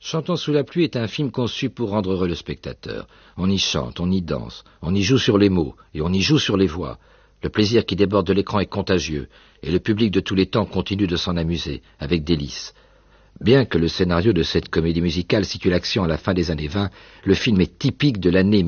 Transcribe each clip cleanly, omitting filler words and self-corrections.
Chantons sous la pluie est un film conçu pour rendre heureux le spectateur. On y chante, on y danse, on y joue sur les mots et on y joue sur les voix. Le plaisir qui déborde de l'écran est contagieux et le public de tous les temps continue de s'en amuser, avec délice. Bien que le scénario de cette comédie musicale situe l'action à la fin des années 20, le film est typique de l'année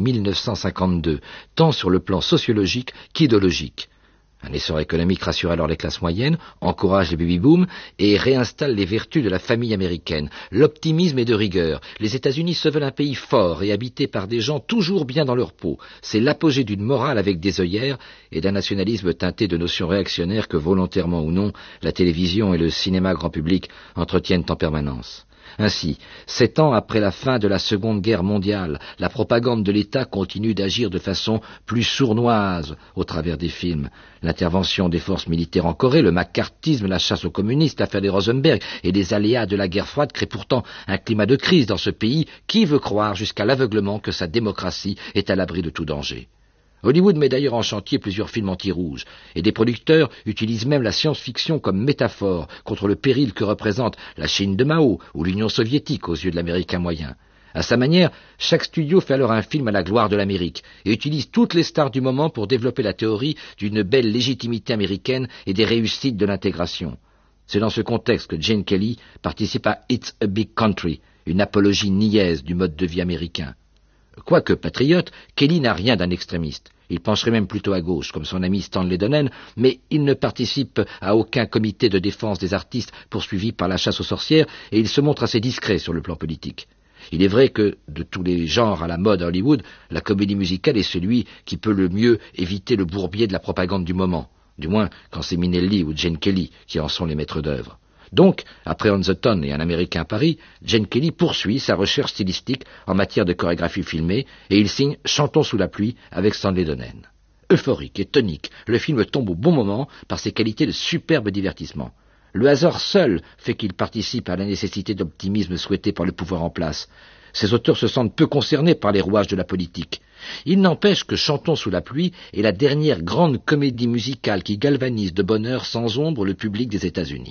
1952, tant sur le plan sociologique qu'idéologique. Un essor économique rassure alors les classes moyennes, encourage les baby-booms et réinstalle les vertus de la famille américaine. L'optimisme est de rigueur. Les États-Unis se veulent un pays fort et habité par des gens toujours bien dans leur peau. C'est l'apogée d'une morale avec des œillères et d'un nationalisme teinté de notions réactionnaires que, volontairement ou non, la télévision et le cinéma grand public entretiennent en permanence. Ainsi, 7 ans après la fin de la Seconde Guerre mondiale, la propagande de l'État continue d'agir de façon plus sournoise au travers des films. L'intervention des forces militaires en Corée, le macartisme, la chasse aux communistes, l'affaire des Rosenberg et les aléas de la guerre froide créent pourtant un climat de crise dans ce pays qui veut croire jusqu'à l'aveuglement que sa démocratie est à l'abri de tout danger. Hollywood met d'ailleurs en chantier plusieurs films anti-rouges, et des producteurs utilisent même la science-fiction comme métaphore contre le péril que représente la Chine de Mao ou l'Union soviétique aux yeux de l'Américain moyen. À sa manière, chaque studio fait alors un film à la gloire de l'Amérique et utilise toutes les stars du moment pour développer la théorie d'une belle légitimité américaine et des réussites de l'intégration. C'est dans ce contexte que Gene Kelly participe à It's a Big Country, une apologie niaise du mode de vie américain. Quoique patriote, Kelly n'a rien d'un extrémiste. Il pencherait même plutôt à gauche, comme son ami Stanley Donen, mais il ne participe à aucun comité de défense des artistes poursuivis par la chasse aux sorcières et il se montre assez discret sur le plan politique. Il est vrai que, de tous les genres à la mode à Hollywood, la comédie musicale est celui qui peut le mieux éviter le bourbier de la propagande du moment, du moins quand c'est Minelli ou Gene Kelly qui en sont les maîtres d'œuvre. Donc, après On the Town et Un Américain à Paris, Gene Kelly poursuit sa recherche stylistique en matière de chorégraphie filmée et il signe Chantons sous la pluie avec Stanley Donen. Euphorique et tonique, le film tombe au bon moment par ses qualités de superbe divertissement. Le hasard seul fait qu'il participe à la nécessité d'optimisme souhaitée par le pouvoir en place. Ces auteurs se sentent peu concernés par les rouages de la politique. Il n'empêche que Chantons sous la pluie est la dernière grande comédie musicale qui galvanise de bonheur sans ombre le public des États-Unis.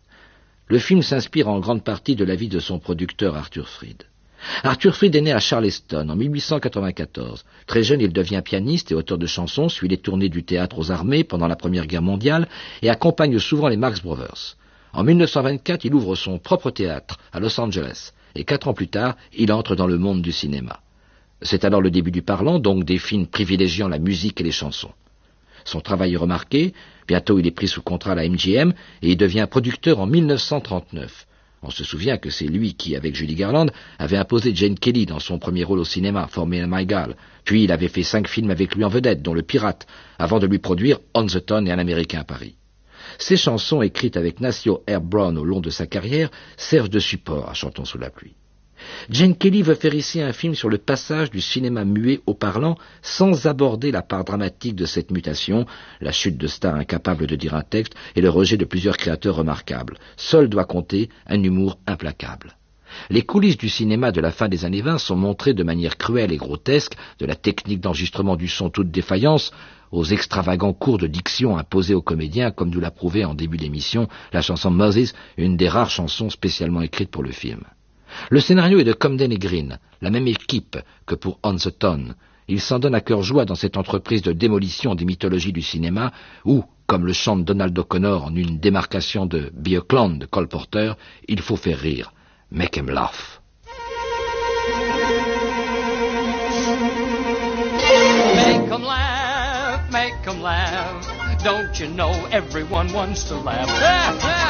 Le film s'inspire en grande partie de la vie de son producteur Arthur Freed. Arthur Freed est né à Charleston en 1894. Très jeune, il devient pianiste et auteur de chansons, suit les tournées du théâtre aux armées pendant la Première Guerre mondiale et accompagne souvent les Marx Brothers. En 1924, il ouvre son propre théâtre à Los Angeles et 4 ans plus tard, il entre dans le monde du cinéma. C'est alors le début du parlant, donc des films privilégiant la musique et les chansons. Son travail est remarqué, bientôt il est pris sous contrat à la MGM et il devient producteur en 1939. On se souvient que c'est lui qui, avec Judy Garland, avait imposé Gene Kelly dans son premier rôle au cinéma, For Me and My Gal. Puis il avait fait 5 films avec lui en vedette, dont Le Pirate, avant de lui produire On the Town et Un Américain à Paris. Ces chansons, écrites avec Nacio Herb Brown au long de sa carrière, servent de support à Chantons sous la pluie. Gene Kelly veut faire ici un film sur le passage du cinéma muet au parlant sans aborder la part dramatique de cette mutation, la chute de stars incapables de dire un texte et le rejet de plusieurs créateurs remarquables. Seul doit compter un humour implacable. Les coulisses du cinéma de la fin des années 20 sont montrées de manière cruelle et grotesque, de la technique d'enregistrement du son toute défaillance, aux extravagants cours de diction imposés aux comédiens, comme nous l'a prouvé en début d'émission la chanson Moses, une des rares chansons spécialement écrites pour le film. Le scénario est de Comden et Green, la même équipe que pour On the Town. Ils s'en donnent à cœur joie dans cette entreprise de démolition des mythologies du cinéma où, comme le chante Donald O'Connor en une démarcation de Be a Clown de Cole Porter, il faut faire rire. Make 'em laugh. Make 'em laugh. Don't you know everyone wants to laugh?